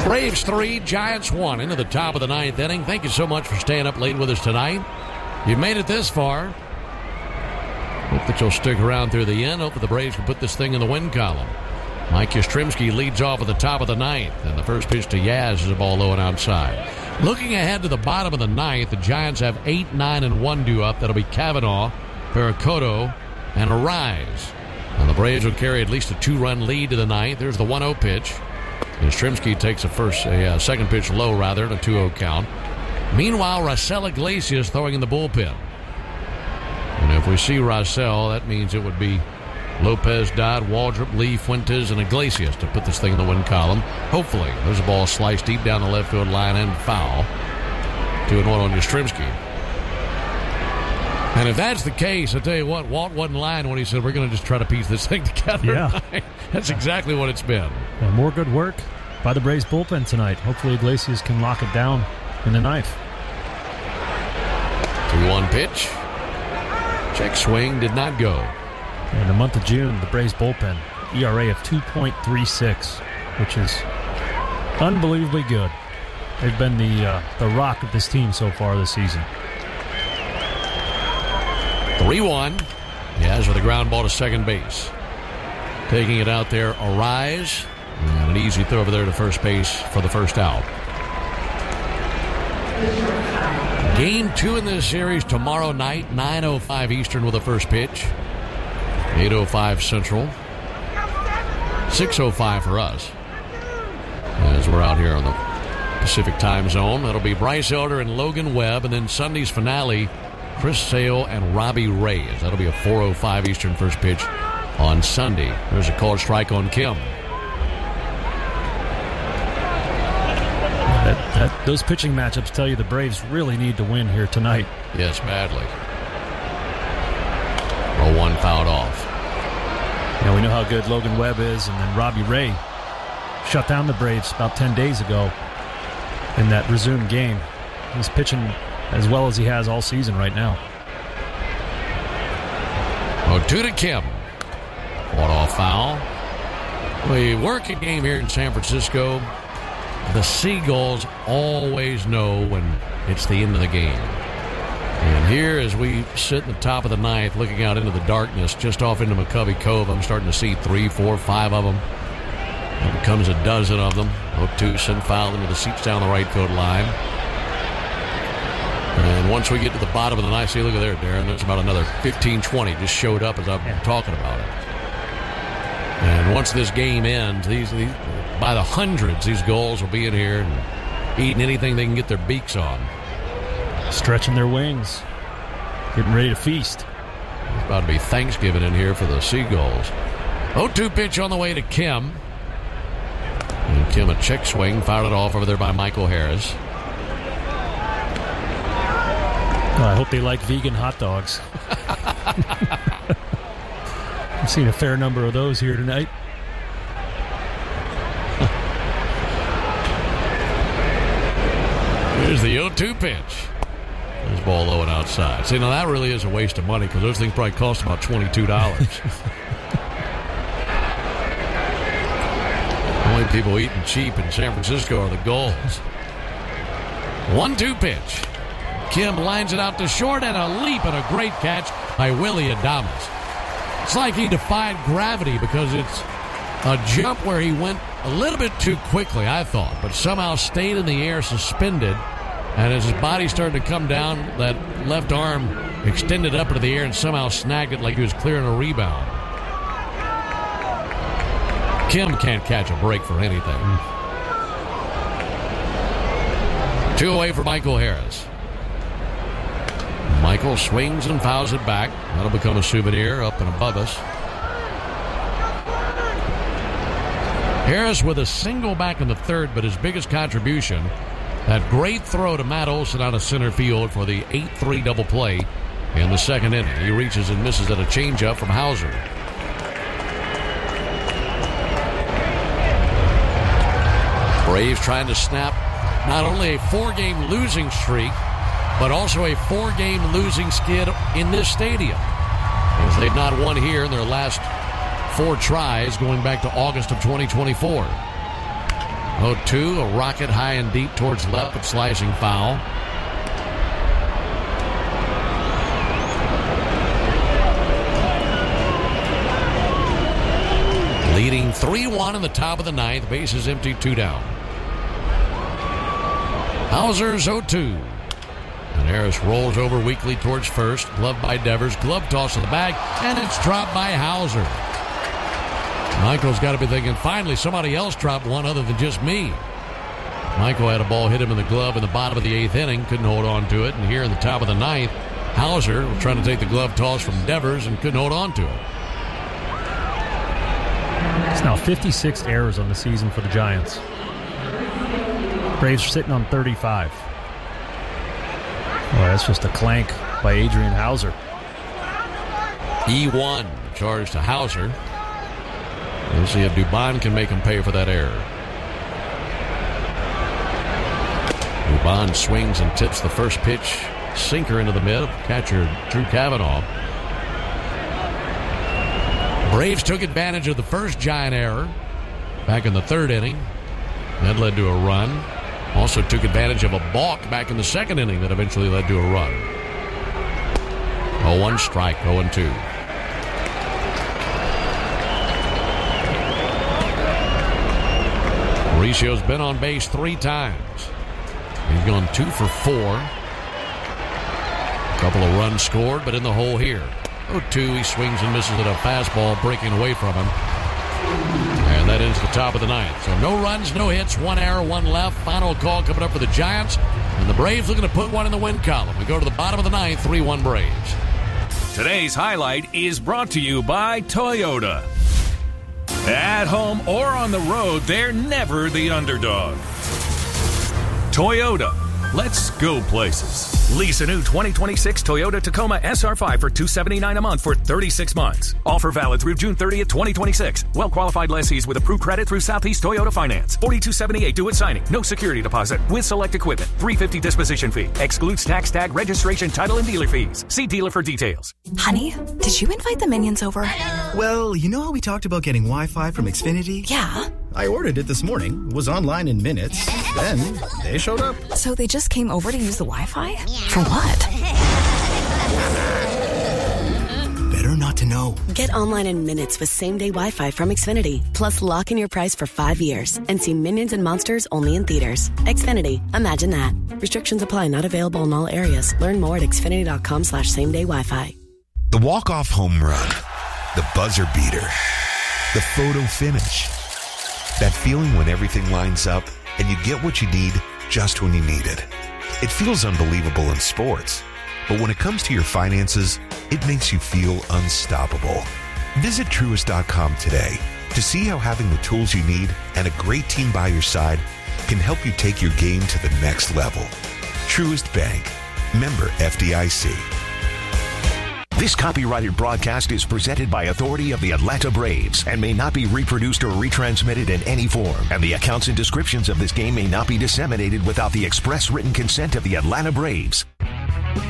Braves 3, Giants 1 into the top of the ninth inning. Thank you so much for staying up late with us tonight. You made it this far. Hope that you'll stick around through the end. Hope that the Braves can put this thing in the win column. Mike Yastrzemski leads off at the top of the ninth, and the first pitch to Yaz is a ball low and outside. Looking ahead to the bottom of the ninth, the Giants have 8, 9, and 1 due up. That'll be Cavanaugh, Barracoto, and Arise. And the Braves will carry at least a 2-run lead to the ninth. There's the 1-0 pitch. Yastrzemski takes a second pitch low, rather, and a 2-0 count. Meanwhile, Raisel Iglesias throwing in the bullpen. And if we see Raisel, that means it would be Lopez, Dodd, Waldrop, Lee, Fuentes, and Iglesias to put this thing in the win column. Hopefully. There's a ball sliced deep down the left field line and foul. 2-1 on Yastrzemski. And if that's the case, I'll tell you what, Walt wasn't lying when he said we're going to just try to piece this thing together. Yeah. That's exactly what it's been. And more good work by the Braves bullpen tonight. Hopefully Iglesias can lock it down in the ninth. 2-1 pitch. Check swing did not go. In the month of June, the Braves bullpen, ERA of 2.36, which is unbelievably good. They've been the rock of this team so far this season. 3-1. Yaz with a ground ball to second base. Taking it out there, Arise. And an easy throw over there to first base for the first out. Game 2 in this series tomorrow night, 9:05 Eastern with the first pitch. 8:05 Central. 6:05 for us. As we're out here on the Pacific time zone. That'll be Bryce Elder and Logan Webb. And then Sunday's finale, Chris Sale and Robbie Reyes. That'll be a 4:05 Eastern first pitch on Sunday. There's a called strike on Kim. Those pitching matchups tell you the Braves really need to win here tonight. Yes, badly. 0-1 fouled off. Now we know how good Logan Webb is, and then Robbie Ray shut down the Braves about 10 days ago in that resumed game. He's pitching as well as he has all season right now. 0-2 to Kim. One off foul. We work a game here in San Francisco. The Seagulls always know when it's the end of the game. And here, as we sit in the top of the ninth, looking out into the darkness, just off into McCovey Cove, I'm starting to see 3, 4, 5 of them. It becomes a dozen of them. 0-2, send foul into the seats down the right field line. And once we get to the bottom of the ninth, see, look at there, Darren. There's about another 15, 20 just showed up as I've been talking about it. And once this game ends, these by the hundreds, these Gulls will be in here and eating anything they can get their beaks on. Stretching their wings. Getting ready to feast. It's about to be Thanksgiving in here for the Seagulls. 0-2 pitch on the way to Kim. And Kim, a check swing, fired it off over there by Michael Harris. I hope they like vegan hot dogs. I've seen a fair number of those here tonight. Here's the 0-2 pitch. This ball low and outside. See, now that really is a waste of money because those things probably cost about $22. Only people eating cheap in San Francisco are the Gulls. 1-2 pitch. Kim lines it out to short and a leap and a great catch by Willie Adames. It's like he defied gravity because it's a jump where he went a little bit too quickly, I thought, but somehow stayed in the air suspended. And as his body started to come down, that left arm extended up into the air and somehow snagged it like he was clearing a rebound. Kim can't catch a break for anything. 2 away for Michael Harris. Michael swings and fouls it back. That'll become a souvenir up and above us. Harris with a single back in the third, but his biggest contribution, that great throw to Matt Olson out of center field for the 8-3 double play in the second inning. He reaches and misses at a changeup from Hauser. Braves trying to snap not only a 4-game losing streak, but also a 4-game losing skid in this stadium, as they've not won here in their last 4 tries going back to August of 2024. 0-2, a rocket high and deep towards left, but slicing foul. Leading 3-1 in the top of the ninth. Bases empty, 2 down. Hauser's 0-2. And Harris rolls over weakly towards first. Glove by Devers. Glove toss to the bag. And it's dropped by Hauser. Michael's got to be thinking, finally, somebody else dropped one other than just me. Michael had a ball hit him in the glove in the bottom of the 8th inning. Couldn't hold on to it. And here in the top of the 9th, Hauser was trying to take the glove toss from Devers and couldn't hold on to it. It's now 56 errors on the season for the Giants. Braves are sitting on 35. Well, that's just a clank by Adrian Hauser. E1 charge to Hauser. We'll see if Dubon can make him pay for that error. Dubon swings and tips the first pitch. Sinker into the mid. Catcher Drew Cavanaugh. Braves took advantage of the first Giant error back in the 3rd inning. That led to a run. Also took advantage of a balk back in the 2nd inning that eventually led to a run. 0-1 strike, 0-2. Mauricio's been on base 3 times. He's gone 2 for 4. A couple of runs scored, but in the hole here. 0-2, he swings and misses at a fastball breaking away from him. And that ends the top of the 9th. So no runs, no hits, 1 error, 1 left. Final call coming up for the Giants. And the Braves looking to put one in the win column. We go to the bottom of the 9th, 3-1 Braves. Today's highlight is brought to you by Toyota. At home or on the road, they're never the underdog. Toyota. Let's go places. Lease a new 2026 Toyota Tacoma SR5 for $279 a month for 36 months. Offer valid through June 30th, 2026. Well-qualified lessees with approved credit through Southeast Toyota Finance. $42.78 due at signing. No security deposit. With select equipment. $350 disposition fee. Excludes tax, tag, registration, title, and dealer fees. See dealer for details. Honey, did you invite the Minions over? Well, you know how we talked about getting Wi-Fi from Xfinity? Yeah. I ordered it this morning, was online in minutes, then they showed up. So they just came over to use the Wi-Fi? For what? Better not to know. Get online in minutes with same-day Wi-Fi from Xfinity. Plus, lock in your price for 5 years and see Minions and Monsters only in theaters. Xfinity. Imagine that. Restrictions apply. Not available in all areas. Learn more at xfinity.com/same-day Wi-Fi. The walk-off home run. The buzzer beater. The photo finish. That feeling when everything lines up and you get what you need just when you need it. It feels unbelievable in sports, but when it comes to your finances, it makes you feel unstoppable. Visit Truist.com today to see how having the tools you need and a great team by your side can help you take your game to the next level. Truist Bank. Member FDIC. This copyrighted broadcast is presented by authority of the Atlanta Braves and may not be reproduced or retransmitted in any form. And the accounts and descriptions of this game may not be disseminated without the express written consent of the Atlanta Braves.